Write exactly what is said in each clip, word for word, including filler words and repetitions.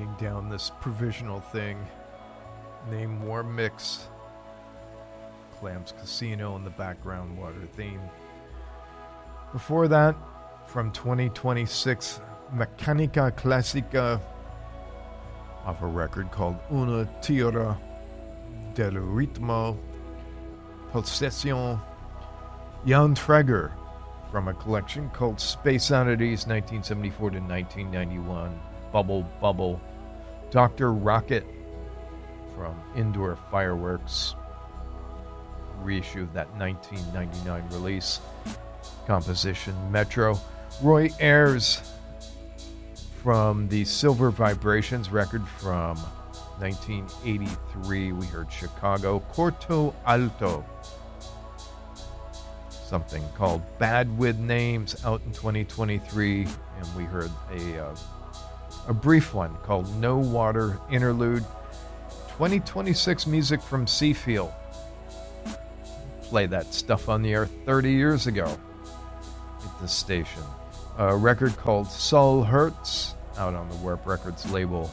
winding down this provisional thing. Name Warm Mix. Clams Casino in the background water theme. Before that, from twenty twenty-six, Mechanica Classica, off a record called Una Tierra del Ritmo, Possession. Jan Treger, from a collection called Space Oddities nineteen seventy-four to nineteen ninety-one, Bubble Bubble. Doctor Rocket, from Indoor Fireworks, reissue of that nineteen ninety-nine release. Composition Metro. Roy Ayers, from the Silver Vibrations record from nineteen eighty-three, we heard Chicago. Corto Alto, something called Bad With Names, out in twenty twenty-three, and we heard a uh, a brief one called No Water Interlude. twenty twenty-six music from Seafield. Play that stuff on the air thirty years ago at this station. A record called Soul Hurts, out on the Warp Records label.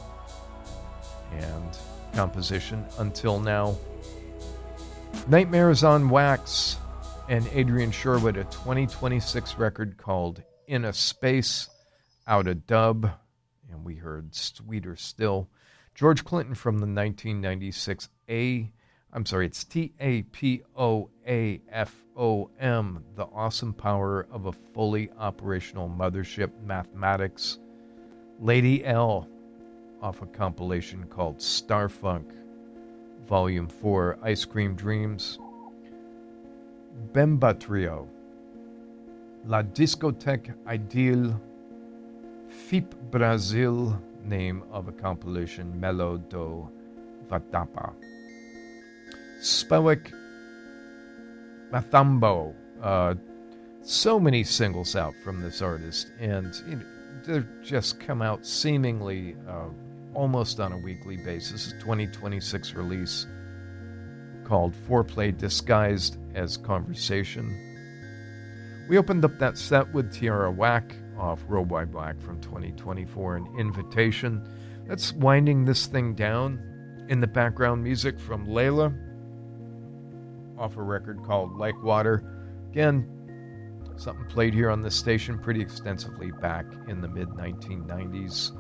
And composition Until Now. Nightmares on Wax and Adrian Sherwood, a twenty twenty-six record called In a Space, out of dub. And we heard Sweeter Still. George Clinton from the nineteen ninety-six A, I'm sorry, it's T A P O A F O M, The Awesome Power of a Fully Operational Mothership Mathematics. Lady L, off a compilation called Starfunk, Volume four, Ice Cream Dreams. Bemba Trio, La Discothèque Ideal, F I P Brasil, name of a compilation, Melo do Vatapa. Spowick Mathambo, uh, so many singles out from this artist, and you know, they've just come out seemingly uh, almost on a weekly basis. A twenty twenty-six release called Foreplay Disguised as Conversation. We opened up that set with Tierra Whack off Worldwide Black from twenty twenty-four, an Invitation. That's winding this thing down. In the background, music from Layla off a record called Like Water. Again, something played here on this station pretty extensively back in the mid nineteen nineties.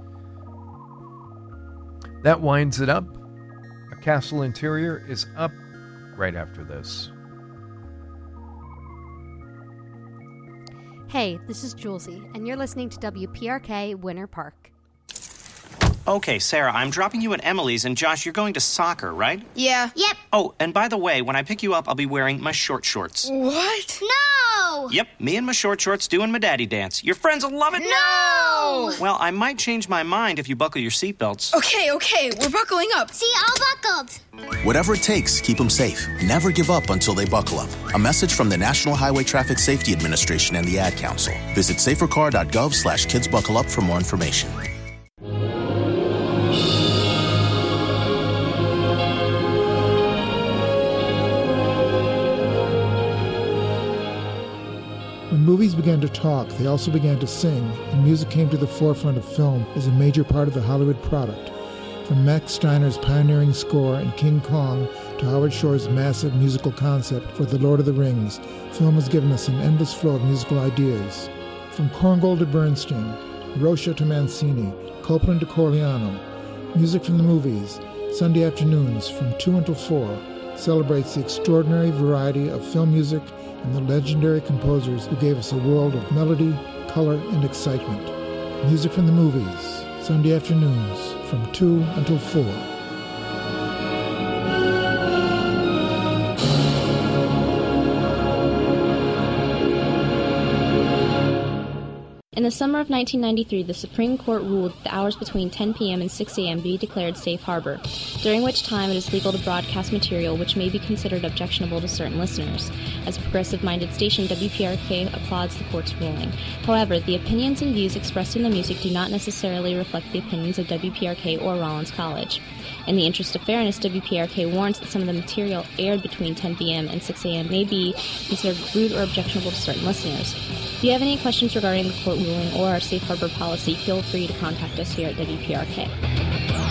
That winds it up. A Castle Interior is up right after this. Hey, this is Julesy, and you're listening to W P R K Winter Park. Okay, Sarah, I'm dropping you at Emily's, and Josh, you're going to soccer, right? Yeah. Yep. Oh, and by the way, when I pick you up, I'll be wearing my short shorts. What? No! Yep, me and my short shorts doing my daddy dance. Your friends will love it. No! Well, I might change my mind if you buckle your seatbelts. Okay, okay, we're buckling up. See, all buckled. Whatever it takes, keep them safe. Never give up until they buckle up. A message from the National Highway Traffic Safety Administration and the Ad Council. Visit safercar.gov slash kidsbuckleup for more information. When movies began to talk, they also began to sing, and music came to the forefront of film as a major part of the Hollywood product. From Max Steiner's pioneering score in King Kong to Howard Shore's massive musical concept for The Lord of the Rings, film has given us an endless flow of musical ideas. From Korngold to Bernstein, Rocha to Mancini, Copland to Corigliano, music from the movies, Sunday afternoons from two until four, celebrates the extraordinary variety of film music and the legendary composers who gave us a world of melody, color, and excitement. Music from the movies, Sunday afternoons from two until four. In the summer of nineteen ninety-three, the Supreme Court ruled that the hours between ten p.m. and six a.m. be declared safe harbor, during which time it is legal to broadcast material which may be considered objectionable to certain listeners. As a progressive-minded station, W P R K applauds the court's ruling. However, the opinions and views expressed in the music do not necessarily reflect the opinions of W P R K or Rollins College. In the interest of fairness, W P R K warns that some of the material aired between ten p.m. and six a.m. may be considered rude or objectionable to certain listeners. If you have any questions regarding the court ruling or our safe harbor policy, feel free to contact us here at W P R K.